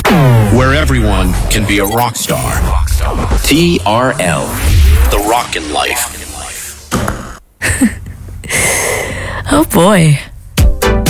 where everyone can be a rock star. TRL, The Rockin' Life. Oh boy.